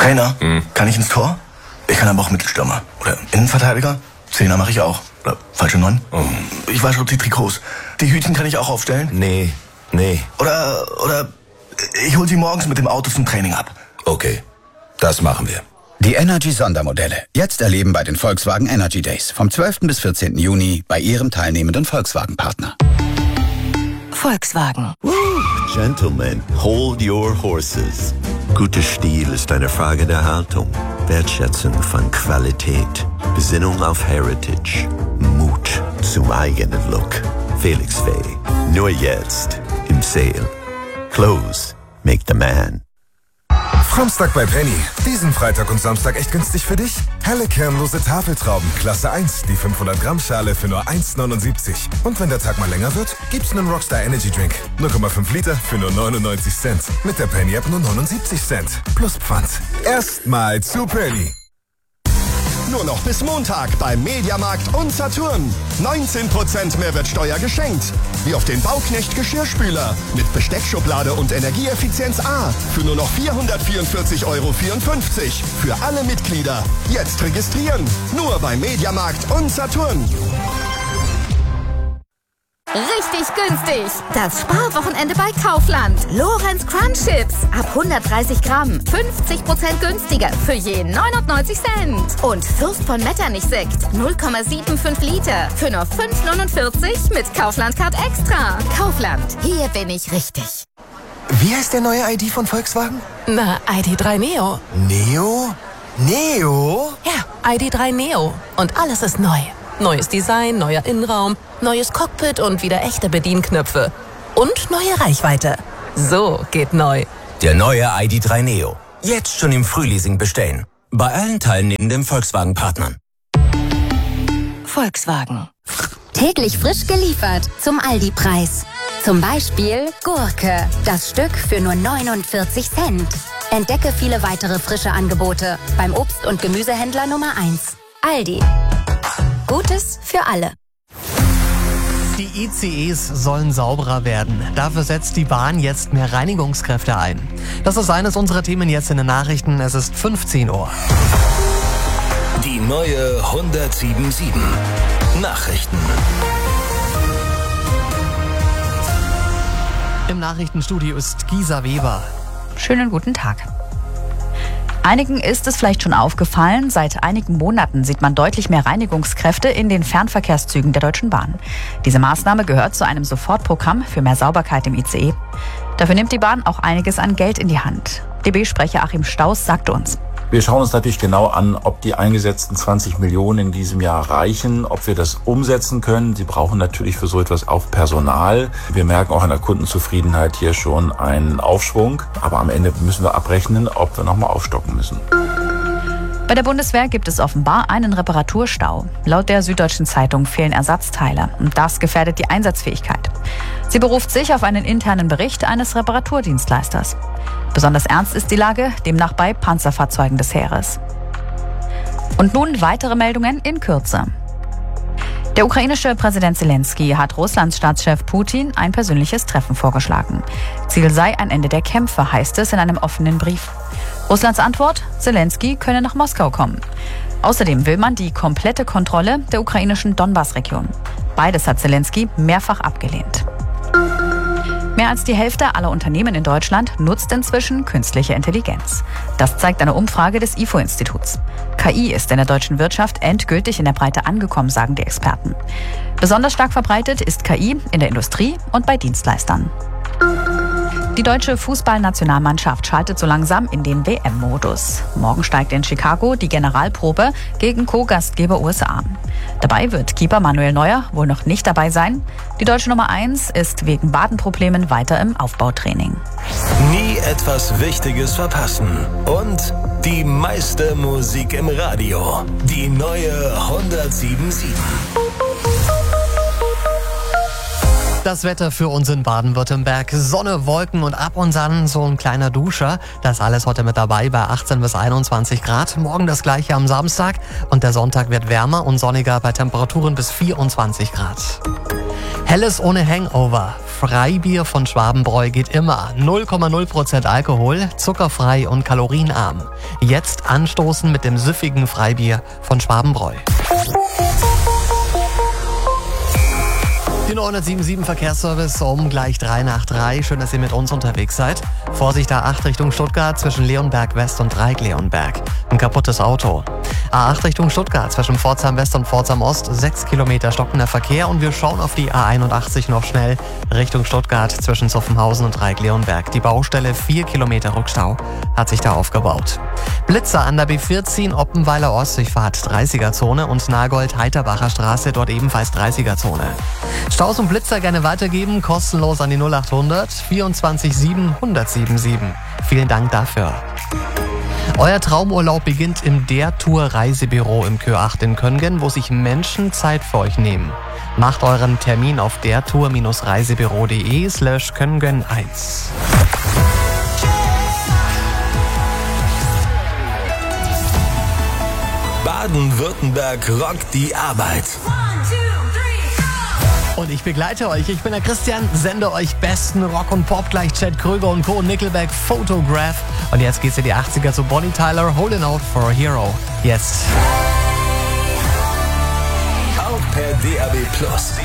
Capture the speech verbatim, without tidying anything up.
Trainer, Hm. kann ich ins Tor? Ich kann aber auch Mittelstürmer. Oder Innenverteidiger? Zehner mache ich auch. Oder falsche Neun? Oh. Ich wasche die Trikots. Die Hütchen kann ich auch aufstellen? Nee, nee. Oder, oder ich hol sie morgens mit dem Auto zum Training ab. Okay, das machen wir. Die Energy-Sondermodelle. Jetzt erleben bei den Volkswagen Energy Days. Vom zwölften bis vierzehnten Juni bei Ihrem teilnehmenden Volkswagen-Partner. Volkswagen. Gentlemen, hold your horses. Guter Stil ist eine Frage der Haltung, Wertschätzung von Qualität, Besinnung auf Heritage, Mut zum eigenen Look. Felix Faye, nur jetzt im Sale. Clothes make the man. Framstag bei Penny. Diesen Freitag und Samstag echt günstig für dich? Helle kernlose Tafeltrauben, Klasse eins, die fünfhundert Gramm Schale für nur eins neunundsiebzig. Und wenn der Tag mal länger wird, gibt's einen Rockstar Energy Drink. null Komma fünf Liter für nur neunundneunzig Cent. Mit der Penny App nur neunundsiebzig Cent. Plus Pfand. Erstmal zu Penny. Nur noch bis Montag beim Mediamarkt und Saturn. neunzehn Prozent Mehrwertsteuer geschenkt. Wie auf den Bauknecht Geschirrspüler mit Besteckschublade und Energieeffizienz A für nur noch vierhundertvierundvierzig Euro vierundfünfzig. Für alle Mitglieder. Jetzt registrieren. Nur beim Mediamarkt und Saturn. Richtig günstig. Das Sparwochenende bei Kaufland. Lorenz Crunch Chips. Ab hundertdreißig Gramm. fünfzig Prozent günstiger für je neunundneunzig Cent. Und Fürst von Metternich Sekt. null Komma fünfundsiebzig Liter. Für nur fünf neunundvierzig mit Kaufland Card Extra. Kaufland. Hier bin ich richtig. Wie heißt der neue I D von Volkswagen? Na, I D drei Neo. Neo? Neo? Ja, I D drei Neo. Und alles ist neu. Neues Design, neuer Innenraum, neues Cockpit und wieder echte Bedienknöpfe. Und neue Reichweite. So geht neu. Der neue I D drei Neo. Jetzt schon im Frühleasing bestellen. Bei allen teilnehmenden Volkswagen-Partnern. Volkswagen. Täglich frisch geliefert zum Aldi-Preis. Zum Beispiel Gurke. Das Stück für nur neunundvierzig Cent. Entdecke viele weitere frische Angebote beim Obst- und Gemüsehändler Nummer eins. Aldi. Gutes für alle. Die I C Es sollen sauberer werden. Dafür setzt die Bahn jetzt mehr Reinigungskräfte ein. Das ist eines unserer Themen jetzt in den Nachrichten. Es ist fünfzehn Uhr. Die neue hundertsiebundsiebzig. Nachrichten. Im Nachrichtenstudio ist Gisa Weber. Schönen guten Tag. Einigen ist es vielleicht schon aufgefallen, seit einigen Monaten sieht man deutlich mehr Reinigungskräfte in den Fernverkehrszügen der Deutschen Bahn. Diese Maßnahme gehört zu einem Sofortprogramm für mehr Sauberkeit im I C E. Dafür nimmt die Bahn auch einiges an Geld in die Hand. D B-Sprecher Achim Staus sagte uns: Wir schauen uns natürlich genau an, ob die eingesetzten zwanzig Millionen in diesem Jahr reichen, ob wir das umsetzen können. Sie brauchen natürlich für so etwas auch Personal. Wir merken auch an der Kundenzufriedenheit hier schon einen Aufschwung. Aber am Ende müssen wir abrechnen, ob wir nochmal aufstocken müssen. Bei der Bundeswehr gibt es offenbar einen Reparaturstau. Laut der Süddeutschen Zeitung fehlen Ersatzteile. Und das gefährdet die Einsatzfähigkeit. Sie beruft sich auf einen internen Bericht eines Reparaturdienstleisters. Besonders ernst ist die Lage demnach bei Panzerfahrzeugen des Heeres. Und nun weitere Meldungen in Kürze. Der ukrainische Präsident Zelensky hat Russlands Staatschef Putin ein persönliches Treffen vorgeschlagen. Ziel sei ein Ende der Kämpfe, heißt es in einem offenen Brief. Russlands Antwort: Zelensky könne nach Moskau kommen. Außerdem will man die komplette Kontrolle der ukrainischen Donbass-Region. Beides hat Zelensky mehrfach abgelehnt. Mehr als die Hälfte aller Unternehmen in Deutschland nutzt inzwischen künstliche Intelligenz. Das zeigt eine Umfrage des I F O-Instituts. K I ist in der deutschen Wirtschaft endgültig in der Breite angekommen, sagen die Experten. Besonders stark verbreitet ist K I in der Industrie und bei Dienstleistern. Die deutsche Fußballnationalmannschaft schaltet so langsam in den W M-Modus. Morgen steigt in Chicago die Generalprobe gegen Co-Gastgeber U S A. Dabei wird Keeper Manuel Neuer wohl noch nicht dabei sein. Die deutsche Nummer eins ist wegen Wadenproblemen weiter im Aufbautraining. Nie etwas Wichtiges verpassen. Und die meiste Musik im Radio. Die neue hundertsiebundsiebzig. Das Wetter für uns in Baden-Württemberg. Sonne, Wolken und ab und an so ein kleiner Duscher. Das alles heute mit dabei bei achtzehn bis einundzwanzig Grad. Morgen das gleiche am Samstag. Und der Sonntag wird wärmer und sonniger bei Temperaturen bis vierundzwanzig Grad. Helles ohne Hangover. Freibier von Schwabenbräu geht immer. null Komma null Prozent Alkohol, zuckerfrei und kalorienarm. Jetzt anstoßen mit dem süffigen Freibier von Schwabenbräu. Die neunhundertsieben Verkehrsservice um gleich drei nach drei. Schön, dass ihr mit uns unterwegs seid. Vorsicht A acht Richtung Stuttgart zwischen Leonberg West und Dreieck-Leonberg. Ein kaputtes Auto. A acht Richtung Stuttgart zwischen Pforzheim West und Pforzheim Ost. sechs Kilometer stockender Verkehr. Und wir schauen auf die A einundachtzig noch schnell Richtung Stuttgart zwischen Zuffenhausen und Dreieck-Leonberg. Die Baustelle vier Kilometer Rückstau hat sich da aufgebaut. Blitzer an der B vierzehn Oppenweiler Ostdurchfahrt dreißiger Zone und Nagold-Heiterbacher Straße, dort ebenfalls dreißiger Zone. Staus und Blitzer gerne weitergeben, kostenlos an die null achthundert vierundzwanzig sieben hundertsiebenundsieben. Vielen Dank dafür. Euer Traumurlaub beginnt im Der Tour Reisebüro im Kö acht in Köngen, wo sich Menschen Zeit für euch nehmen. Macht euren Termin auf dertour-reisebüro.de slash Köngen eins. Baden-Württemberg rockt die Arbeit. Und ich begleite euch. Ich bin der Christian, sende euch besten Rock und Pop, gleich Chad Kröger und Co. Nickelback, Photograph. Und jetzt geht's in die achtziger zu Bonnie Tyler, Holding Out for a Hero. Jetzt. Auch per D A B Plus.